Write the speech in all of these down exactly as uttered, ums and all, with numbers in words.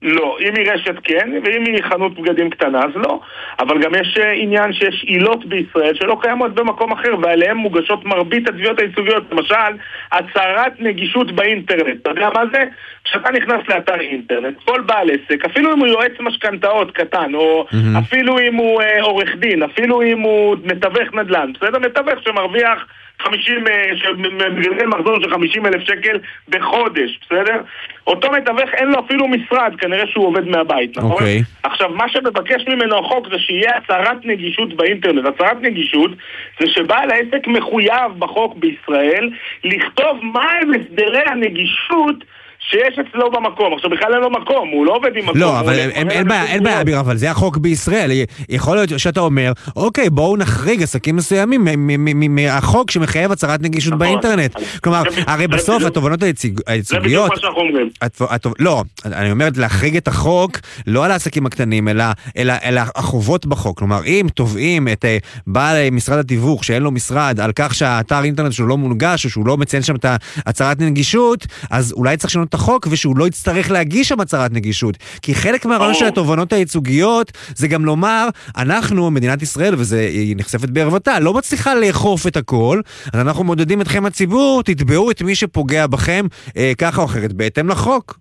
לא, אם היא רשת כן, ואם היא חנות בגדים קטנה אז לא. אבל גם יש עניין שיש עילות בישראל שלא קיימות במקום אחר, ועליהם מוגשות מרבית התביעות הייצוגיות. למשל, הצהרת נגישות באינטרנט. אתה יודע מה זה? כשאתה נכנס לאתר אינטרנט, כל בעל עסק, אפילו אם הוא יועץ משכנתאות קטן, או mm-hmm. אפילו אם הוא אה, עורך דין, אפילו אם הוא מתווך נדל"ן, בסדר? מתווך שמרוויח חמישים, שמגלגל מחזור של חמישים אלף שקל בחודש, בסדר? אותו מתווך אין לו אפילו משרד, כנראה שהוא עובד מהבית, נכון? Okay. עכשיו, מה שמבקש ממנו החוק זה שיהיה הצהרת נגישות באינטרנט. הצהרת נגישות זה שבעל העסק מחויב בחוק בישראל לכתוב מה הם הסדרי הנגישות שיש אצלו במקום. עכשיו בכלל אין לו מקום, הוא לא עובד עם מקום. לא, אבל אין בעיה, אין בעיה, אבל זה החוק בישראל. יכול להיות שאתה אומר, אוקיי, בואו נחריג עסקים מסוימים מהחוק שמחייב הצהרת נגישות באינטרנט. כלומר, הרי בסוף התובנות הייצוגיות... זה בדיוק מה שאנחנו אומרים. לא, אני אומרת להחריג את החוק, לא על העסקים הקטנים, אלא החובות בחוק. כלומר, אם תובעים את בעל משרד התיווך שאין לו משרד על כך שהאתר אינטרנט שלו לא מונגש, או שהוא לא מציין שם את הצהרת נגישות, אז אולי צריך לשנות את החוק ושהוא לא יצטרך להגיש שם הצהרת נגישות. כי חלק מהרעיון של התובנות הייצוגיות זה גם לומר, אנחנו, מדינת ישראל, וזה נחשפת בערוותה, לא מצליחה לאכוף את הכל, אז אנחנו מודדים אתכם הציבור, תתבעו את מי שפוגע בכם אה, ככה או אחרת, בהתאם לחוק.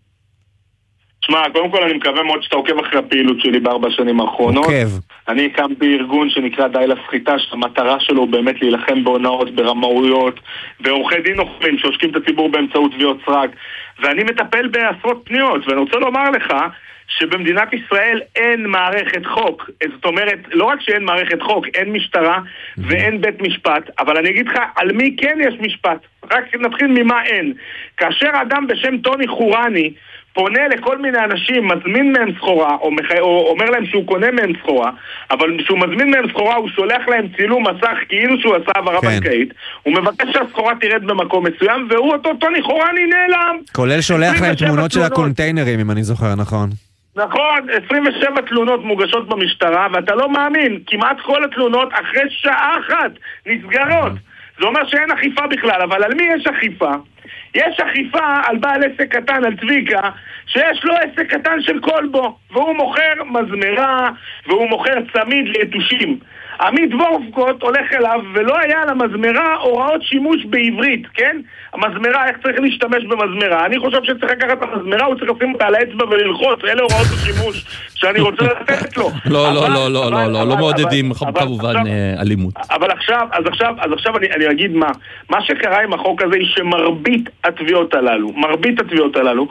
תשמע, קודם כל אני מקווה מאוד שאתה עוקב אחרי הפעילות שלי בארבע שנים האחרונות. עוקב. אני הקמתי ארגון שנקרא די לסחיטה, שהמטרה שלו הוא באמת להילחם בהונאות, ברמאויות, בעורכי דין נוכלים שעושקים את הציבור באמצעות תביעות סרק, ואני מטפל בעשרות פניות, ואני רוצה לומר לך שבמדינת ישראל אין מערכת חוק. זאת אומרת, לא רק שאין מערכת חוק, אין משטרה ואין בית משפט, אבל אני אגיד לך על מי כן יש משפט. רק נתחיל ממה אין. כאשר אדם בשם טוני חורני פונה לכל מיני אנשים, מזמין מהם סחורה, או, מח... או אומר להם שהוא קונה מהם סחורה, אבל כשהוא מזמין מהם סחורה, הוא שולח להם צילום מסך כאילו שהוא עשה עברה כן. בנקאית, הוא מבקש שהסחורה תרד במקום מסוים, והוא אותו טוני חורני נעלם. כולל שולח להם תמונות של הקונטיינרים, אם אני זוכר, נכון? נכון, עשרים ושבע תלונות מוגשות במשטרה, ואתה לא מאמין, כמעט כל התלונות אחרי שעה אחת נסגרות. זה אומר שאין אכיפה בכלל, אבל על מי יש אכיפה? יש אכיפה על בעל עסק קטן, על צביקה, שיש לו עסק קטן של קולבו, והוא מוכר מזמרה, והוא מוכר צמיד ליתושים. עמית וורפקוט הולך אליו, ולא היה על המזמרה הוראות שימוש בעברית, כן? המזמרה, איך צריך להשתמש במזמרה? אני חושב שצריך לקחת את המזמרה, הוא צריך לשים אותה על האצבע וללחוץ, אלה הוראות השימוש שאני רוצה לתת לו. לא, לא, לא, לא, לא, לא, לא מעודדים כמובן אלימות. אבל עכשיו, אז עכשיו, אז עכשיו אני, אני אגיד מה. מה שקרה עם החוק הזה היא שמרבית התביעות הללו, מרבית התביעות הללו,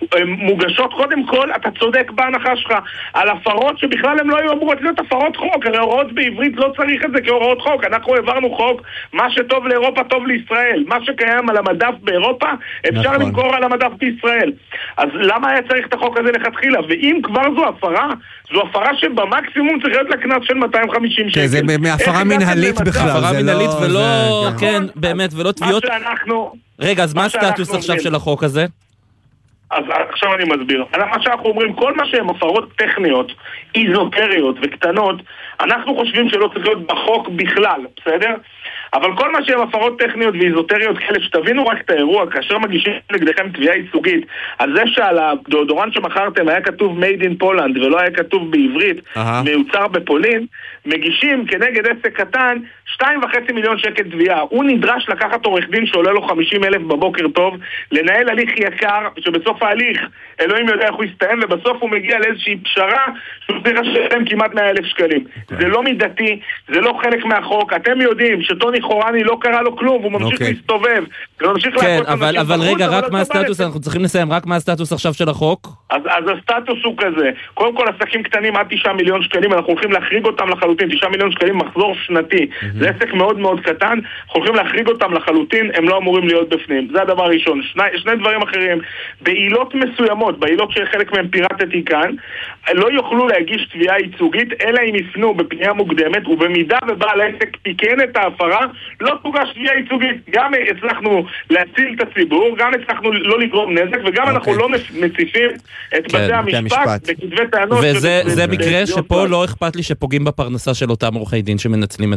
מוגשות קודם כל, אתה צודק בהנחה שלך, על הפרות שבכלל הן לא היו אמורות להיות הפרות חוק, הרי הוראות בעברית לא צריך את זה כהוראות חוק. אנחנו העברנו חוק, מה שטוב לאירופה טוב לישראל. מה שקיים על המדף באירופה, אפשר נכון. למכור על המדף בישראל. אז למה היה צריך את החוק הזה לכתחילה? ואם כבר זו הפרה, זו הפרה שבמקסימום צריך להיות לקנס של מאתיים וחמישים שקל. זה מהפרה מנהלית בכלל. הפרה מנהלית ולא, כן, באמת, ולא תביעות. רגע, אז מה הסטטוס עכשיו של החוק הזה? אז עכשיו אני מסביר. מה שאנחנו אומרים, כל מה שהן הפרות טכניות, איזוטריות וקטנות, אנחנו חושבים שלא צריך להיות בחוק בכלל, בסדר? אבל כל מה שהן הפרות טכניות ואיזוטריות כאלה, שתבינו רק את האירוע, כאשר מגישים נגדכם תביעה ייצוגית, על זה שעל הדאודורנט שמכרתם היה כתוב made in Poland ולא היה כתוב בעברית, מיוצר בפולין, מגישים כנגד עסק קטן שתיים וחצי מיליון שקל תביעה. הוא נדרש לקחת עורך דין שעולה לו חמישים אלף בבוקר טוב, לנהל הליך יקר, שבסוף ההליך אלוהים יודע איך הוא יסתיים, ובסוף הוא מגיע לאיזושהי פשרה שהוא צריך לשלם כמעט מאה אלף שקלים. זה לא מידתי, זה לא חלק מהחוק. אתם יודעים שטוני חורני לא קרה לו כלום, הוא ממשיך להסתובב, הוא ממשיך כן, אבל, אבל רגע, רק מה הסטטוס, אנחנו צריכים לסיים, רק מה הסטטוס עכשיו של החוק? אז, אז הסטטוס הוא כזה, קודם כל עסקים קטנים עד תשעה מיליון שקלים, אנחנו הולכים להחריג אותם לחלוטין, תשעה מיליון שקלים מחזור שנתי, זה עסק מאוד מאוד קטן, אנחנו הולכים להחריג אותם לחלוטין, הם לא אמורים להיות בפנים, זה הדבר הראשון. שני, שני דברים אחרים, בעילות מסוימות, בעילות שחלק מהם פירטתי כאן, לא יוכלו להגיש תביעה ייצוגית, אלא אם יפנו בפנייה מוקדמת, ובמידה ובעל העסק תיקן את ההפרה, לא תוגש תביעה ייצוגית. גם הצלחנו להציל את הציבור, גם הצלחנו לא לגרום נזק, וגם אנחנו לא מציפים את בתי המשפט בכתבי טענות. וזה מקרה שפה לא אכפת לי שפוגעים בפרנסה של אותם עורכי דין שמנצלים את ה...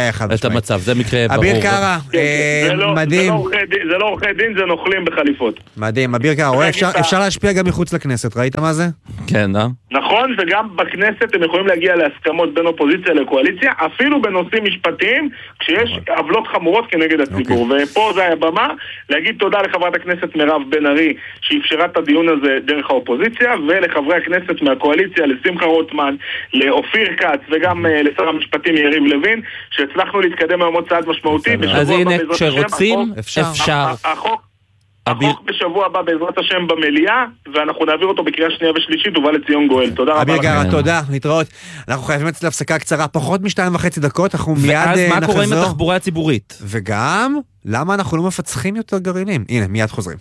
היה חד את המצב, זה מקרה ברור. אביר קארה, מדהים. זה לא עורכי דין, זה נוכלים בחליפות. מדהים, אביר קארה, אפשר להשפיע גם מחוץ לכנסת, ראית מה זה? כן, אה? נכון, וגם בכנסת הם יכולים להגיע להסכמות בין אופוזיציה לקואליציה, אפילו בנושאים משפטיים, כשיש עוולות חמורות כנגד הציבור. ופה זה הבמה, להגיד תודה לחברת הכנסת מירב בן ארי, שאפשרה את הדיון הזה דרך האופוזיציה, ולחברי הכנסת מהקואליציה, לשמחה רוטמן, לאופיר כץ, וגם לשר המשפטים יריב לוין, שהצלחנו להתקדם היום עוד צעד משמעותי. אז הנה, כשרוצים, אפשר. החוק החוק בשבוע הבא בעזרת השם במליאה, ואנחנו נעביר אותו בקריאה שנייה ושלישית, ובא לציון גואל. תודה רבה. אביר קארה, תודה, להתראות. אנחנו חייבים לצאת להפסקה קצרה, פחות משתיים וחצי דקות, אנחנו מיד נחזור. ואז מה קורה עם התחבורה הציבורית? וגם, למה אנחנו לא מפצחים יותר גרעינים? הנה, מיד חוזרים.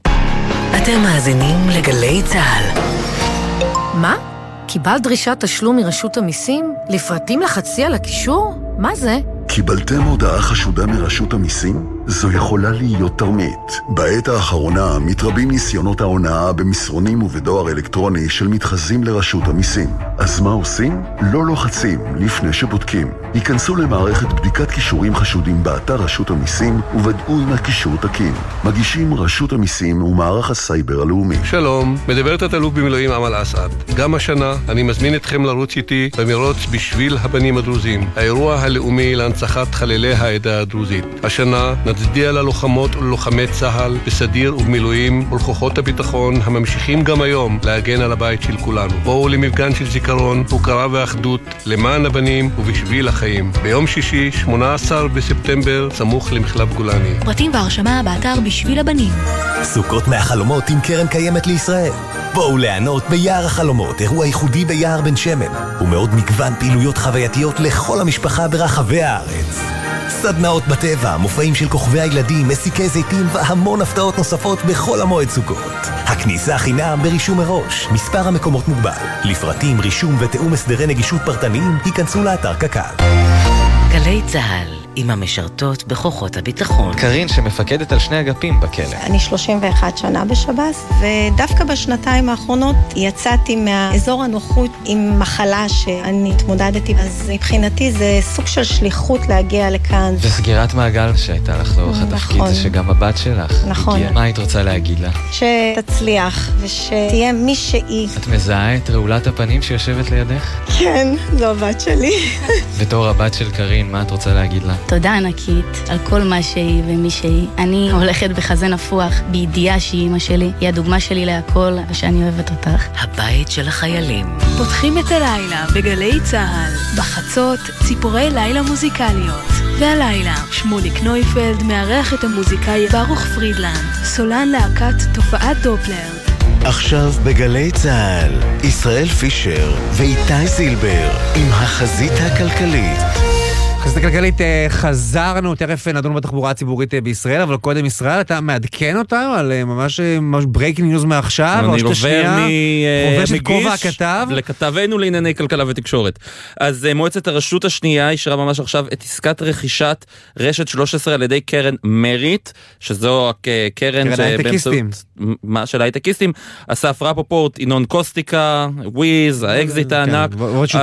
אתם מאזינים לגלי צהל. מה? קיבלת דרישת תשלום מרשות המיסים? לפרטים לחצי על הקישור? מה זה? קיבלתם הודעה חשודה מרשות המיסים? זו יכולה להיות תרמית. בעת האחרונה מתרבים ניסיונות ההונאה במסרונים ובדואר אלקטרוני של מתחזים לרשות המיסים. אז מה עושים? לא לוחצים לפני שבודקים. היכנסו למערכת בדיקת קישורים חשודים באתר רשות המיסים וודאו אם הקישור תקין. מגישים רשות המיסים ומערך הסייבר הלאומי. שלום, מדברת התלוף במילואים אמל אסעד. גם השנה אני מזמין אתכם לרוץ איתי במרוץ בשביל הבנים הדרוזים, האירוע הלאומי להנצחת חללי העדה הדרוזית. השנה נצדיע ללוחמות וללוחמי צהל בסדיר ובמילואים ולכוחות הביטחון הממשיכים גם היום להגן על הבית של כולנו. בואו למפגן של זיכרון, הוקרה ואחדות למען הבנים ובשביל החיים. ביום שישי, שמונה עשר בספטמבר, סמוך למחלף גולני. פרטים והרשמה באתר בשביל הבנים. סוכות מהחלומות עם קרן קיימת לישראל. בואו ליהנות ביער החלומות, אירוע ייחודי ביער בן שמן, ומאוד מגוון פעילויות חווייתיות לכל המשפחה ברחבי הארץ. סדנאות בטבע, מופעים של כוכבי הילדים, מסיקי זיתים והמון הפתעות נוספות בכל המועד סוכות. הכניסה חינם ברישום מראש, מספר המקומות מוגבל. לפרטים, רישום ותאום הסדרי נגישות פרטניים, היכנסו לאתר קק"ל. גלי צהל עם המשרתות בכוחות הביטחון. קרין שמפקדת על שני אגפים בכלא. אני שלושים ואחת שנה בשב"ס, ודווקא בשנתיים האחרונות יצאתי מהאזור הנוחות עם מחלה שאני התמודדתי, אז מבחינתי זה סוג של שליחות להגיע לכאן. וסגירת מעגל שהייתה לך לאורך התפקיד, זה שגם הבת שלך נכון. הגיעה. מה היית רוצה להגיד לה? שתצליח ושתהיה מי שהיא. את מזהה את רעולת הפנים שיושבת לידך? כן, זו הבת שלי. בתור הבת של קרין, מה את רוצה להגיד לה? תודה ענקית על כל מה שהיא ומי שהיא. אני הולכת בחזה נפוח בידיעה שהיא אמא שלי. היא הדוגמה שלי להכל ושאני אוהבת אותך. הבית של החיילים. פותחים את הלילה בגלי צהל. בחצות ציפורי לילה מוזיקליות. והלילה שמוליק נויפלד מארח את המוזיקאי ברוך פרידלנד, סולן להקת תופעת דופלר. עכשיו בגלי צהל, ישראל פישר ואיתי זילבר עם החזית הכלכלית. חזית הכלכלית, חזרנו, תכף נדון בתחבורה הציבורית בישראל, אבל קודם ישראל, אתה מעדכן אותנו על ממש ברייקינג ניוז מעכשיו, אני עובר ממגיש לכתבנו לענייני כלכלה ותקשורת. אז מועצת הרשות השנייה אישרה ממש עכשיו את עסקת רכישת רשת שלוש עשרה על ידי קרן מריט, שזו קרן הייטקיסטים. מה של הייטקיסטים, אסף רפופורט, ינון קוסטיקה, וויז, האקזיט הענק.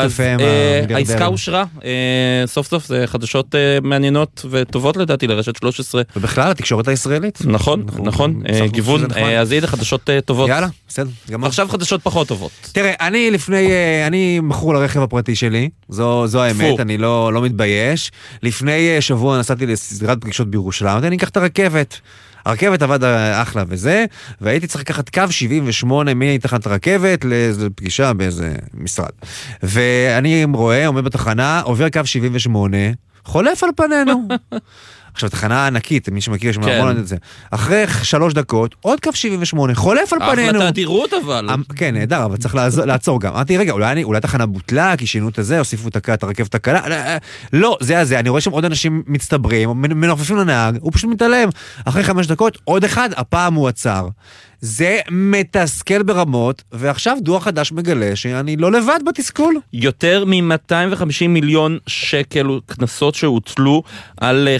העסקה אושרה, סוף סוף זה חדשות מעניינות וטובות לדעתי לרשת שלוש עשרה. ובכלל התקשורת הישראלית. נכון, נכון, גיוון, אז יהיה חדשות טובות. יאללה, בסדר. עכשיו חדשות פחות טובות. תראה, אני לפני, אני מכור לרכב הפרטי שלי, זו האמת, אני לא מתבייש. לפני שבוע נסעתי לסדרת פגישות בירושלים, אני אקח את הרכבת. הרכבת עבד אחלה וזה, והייתי צריך לקחת קו שבעים ושמונה מתחנת הרכבת לפגישה באיזה משרד. ואני רואה, עומד בתחנה, עובר קו שבעים ושמונה, חולף על פנינו. עכשיו, תחנה ענקית, מי שמכיר שמעמול את זה. אחרי שלוש דקות, עוד קו שבעים ושמונה, חולף על פנינו. אחלה תדירות אבל. כן, נהדר, אבל צריך לעצור גם. אמרתי, רגע, אולי תחנה בוטלה, כי שינו את זה, הוסיפו את הרכבת הקלה. לא, זה הזה, אני רואה שם עוד אנשים מצטברים, מנופפים לנהג, הוא פשוט מתעלם. אחרי חמש דקות, עוד אחד, הפעם הוא עצר. זה מתסכל ברמות, ועכשיו דוח חדש מגלה שאני לא לבד בתסכול. יותר מ-מאתיים וחמישים מיליון שקל כנסות שהוטלו על חברות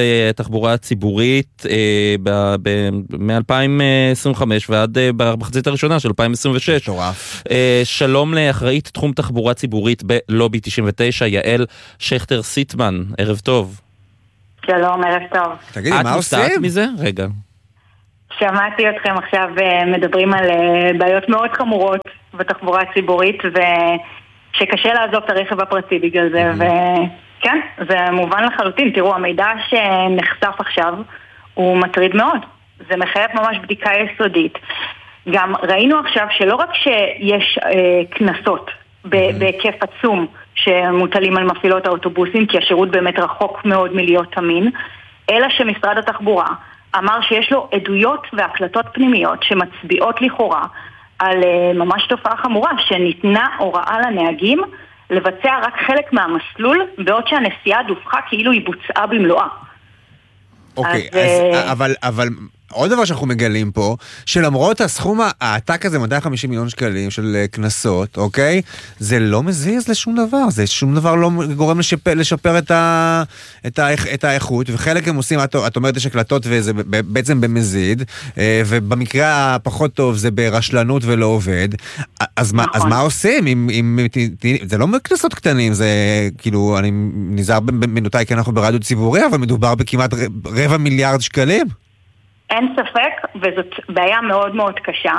לתחבורה ציבורית מ-אלפיים עשרים וחמש ועד במחצית הראשונה של אלפיים עשרים ושש. שלום לאחראית תחום תחבורה ציבורית בלובי תשעים ותשע, יעל שכטר סיטמן, ערב טוב. שלום, ערב טוב. תגידי, מה עושים? את מופתעת מזה? רגע. שמעתי אתכם עכשיו מדברים על בעיות מאוד חמורות בתחבורה הציבורית, ושקשה לעזוב את הרכב הפרטי בגלל זה, וכן, זה מובן לחלוטין. תראו, המידע שנחשף עכשיו הוא מטריד מאוד. זה מחייב ממש בדיקה יסודית. גם ראינו עכשיו שלא רק שיש כנסות בהיקף עצום שמוטלים על מפעילות האוטובוסים, כי השירות באמת רחוק מאוד מלהיות אמין, אלא שמשרד התחבורה אמר שיש לו עדויות והקלטות פנימיות שמצביעות לכאורה על ממש תופעה חמורה, שניתנה הוראה לנהגים לבצע רק חלק מהמסלול, בעוד שהנסיעה דווחת כאילו היא בוצעה במלואה. אוקיי, אז, אבל, אבל עוד דבר שאנחנו מגלים פה, שלמרות הסכום העתק הזה, מאתיים וחמישים מיליון שקלים של כנסות, אוקיי? זה לא מזיז לשום דבר, זה שום דבר לא גורם לשפר, לשפר את, ה, את, ה, את האיכות, וחלק הם עושים, את, את אומרת יש הקלטות וזה בעצם במזיד, ובמקרה הפחות טוב זה ברשלנות ולא עובד, אז, נכון. מה, אז מה עושים? אם, אם, זה לא כנסות קטנים, זה כאילו, אני נזהר במנותיי כי אנחנו ברדיו ציבורי, אבל מדובר בכמעט רבע מיליארד שקלים. אין ספק, וזאת בעיה מאוד מאוד קשה,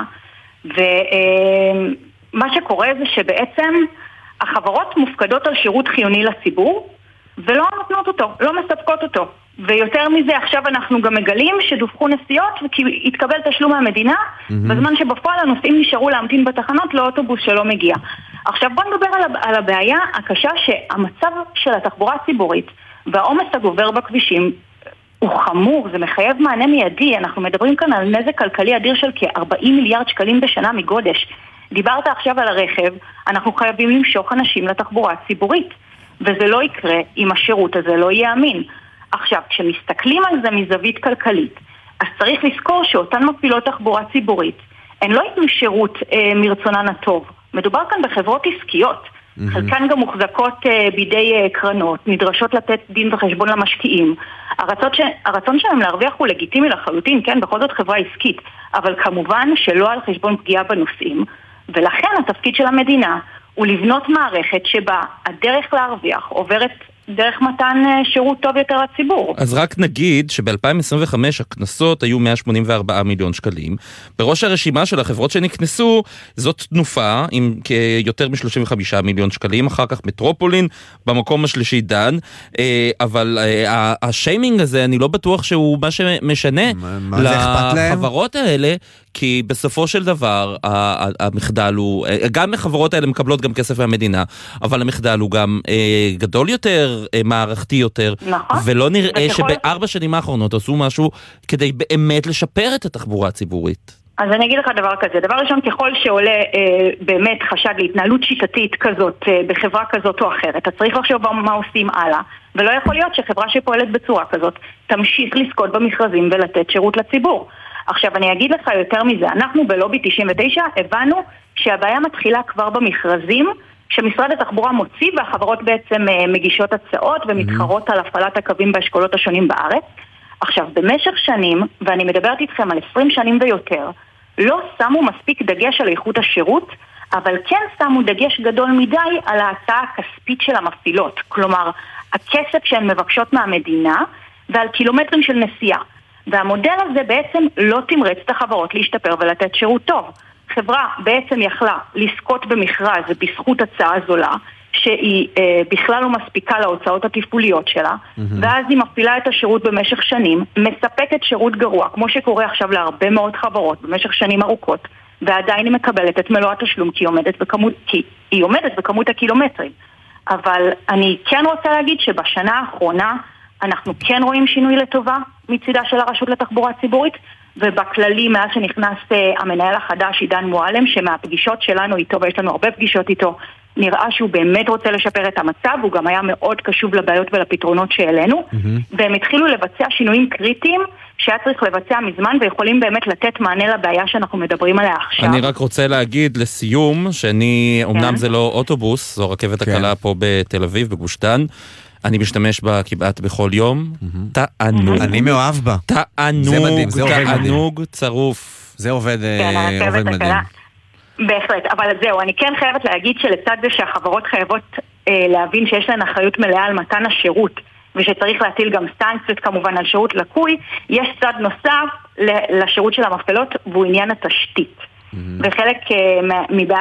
ומה שקורה זה שבעצם החברות מופקדות על שירות חיוני לציבור, ולא נותנות אותו, לא מספקות אותו. ויותר מזה, עכשיו אנחנו גם מגלים שדווחו נסיעות, וכי התקבל תשלום מהמדינה, mm-hmm. בזמן שבפועל הנוסעים נשארו להמתין בתחנות לאוטובוס שלא מגיע. עכשיו בוא נדבר על, על הבעיה הקשה שהמצב של התחבורה הציבורית, והעומס הגובר בכבישים, הוא חמור, זה מחייב מענה מיידי. אנחנו מדברים כאן על נזק כלכלי אדיר של כ-ארבעים מיליארד שקלים בשנה מגודש. דיברת עכשיו על הרכב, אנחנו חייבים למשוך אנשים לתחבורה הציבורית, וזה לא יקרה אם השירות הזה לא יהיה אמין. עכשיו, כשמסתכלים על זה מזווית כלכלית, אז צריך לזכור שאותן מפעילות תחבורה ציבורית, הן לא ייתנו שירות אה, מרצונן הטוב. מדובר כאן בחברות עסקיות, Mm-hmm. חלקן גם מוחזקות uh, בידי uh, קרנות, נדרשות לתת דין וחשבון למשקיעים. הרצון, ש... הרצון שלהם להרוויח הוא לגיטימי לחלוטין, כן, בכל זאת חברה עסקית, אבל כמובן שלא על חשבון פגיעה בנושאים, ולכן התפקיד של המדינה הוא לבנות מערכת שבה הדרך להרוויח עוברת דרך מתן שירות טוב יותר לציבור. אז רק נגיד שב-אלפיים עשרים וחמש הכנסות היו מאה שמונים וארבעה מיליון שקלים. בראש הרשימה של החברות שנכנסו, זאת תנופה עם כיותר מ-שלושים וחמישה מיליון שקלים, אחר כך מטרופולין, במקום השלישי דן, אבל השיימינג הזה אני לא בטוח שהוא מה שמשנה לחברות האלה, כי בסופו של דבר המחדל הוא, גם החברות האלה מקבלות גם כסף מהמדינה, אבל המחדל הוא גם גדול יותר, מערכתי יותר, נכון. ולא נראה שבארבע שנים האחרונות עשו משהו כדי באמת לשפר את התחבורה הציבורית. אז אני אגיד לך דבר כזה, דבר ראשון, ככל שעולה אה, באמת חשד להתנהלות שיטתית כזאת, אה, בחברה כזאת או אחרת, אתה צריך לחשוב מה עושים הלאה, ולא יכול להיות שחברה שפועלת בצורה כזאת תמשיך לזכות במכרזים ולתת שירות לציבור. עכשיו אני אגיד לך יותר מזה, אנחנו בלובי תשעים ותשע הבנו שהבעיה מתחילה כבר במכרזים, שמשרד התחבורה מוציא והחברות בעצם מגישות הצעות ומתחרות על הפעלת הקווים באשכולות השונים בארץ. עכשיו, במשך שנים, ואני מדברת איתכם על עשרים שנים ויותר, לא שמו מספיק דגש על איכות השירות, אבל כן שמו דגש גדול מדי על ההצעה הכספית של המפעילות. כלומר, הכסף שהן מבקשות מהמדינה ועל קילומטרים של נסיעה. והמודל הזה בעצם לא תמרץ את החברות להשתפר ולתת שירות טוב. חברה בעצם יכלה לזכות במכרז בזכות הצעה זולה, שהיא אה, בכלל לא מספיקה להוצאות התפעוליות שלה, mm-hmm. ואז היא מפעילה את השירות במשך שנים, מספקת שירות גרוע, כמו שקורה עכשיו להרבה מאוד חברות במשך שנים ארוכות, ועדיין היא מקבלת את מלוא התשלום כי היא עומדת בכמות, כי היא עומדת בכמות הקילומטרים. אבל אני כן רוצה להגיד שבשנה האחרונה אנחנו כן רואים שינוי לטובה מצידה של הרשות לתחבורה ציבורית, ובכללי מאז שנכנס המנהל החדש עידן מועלם, שמהפגישות שלנו איתו, ויש לנו הרבה פגישות איתו, נראה שהוא באמת רוצה לשפר את המצב, הוא גם היה מאוד קשוב לבעיות ולפתרונות שאלינו, mm-hmm. והם התחילו לבצע שינויים קריטיים שהיה צריך לבצע מזמן, ויכולים באמת לתת מענה לבעיה שאנחנו מדברים עליה עכשיו. אני רק רוצה להגיד לסיום, שאני, אומנם כן. זה לא אוטובוס, זו רכבת כן. הקלה פה בתל אביב, בגוש דן, אני משתמש בה כמעט בכל יום. תענוג. אני מאוהב בה. תענוג, תענוג צרוף. זה עובד מדהים. בהחלט, אבל זהו, אני כן חייבת להגיד שלצד זה שהחברות חייבות אה, להבין שיש להן אחריות מלאה על מתן השירות, ושצריך להטיל גם סנקציות כמובן על שירות לקוי, יש צד נוסף לשירות של המכפלות, והוא עניין התשתית. Mm-hmm. וחלק אה, מבעיית